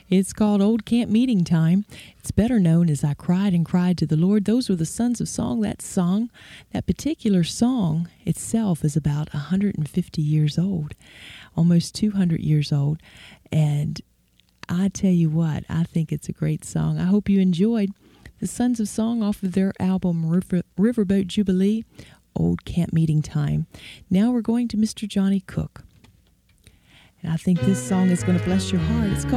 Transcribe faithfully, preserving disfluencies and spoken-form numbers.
It's called Old Camp Meeting Time. It's better known as I Cried and Cried to the Lord. Those were the Sons of Song. That song, that particular song itself is about one hundred fifty years old, almost two hundred years old. And I tell you what, I think it's a great song. I hope you enjoyed the Sons of Song off of their album River, Riverboat Jubilee, Old Camp Meeting Time. Now we're going to Mister Johnny Cook. And I think this song is going to bless your heart. It's called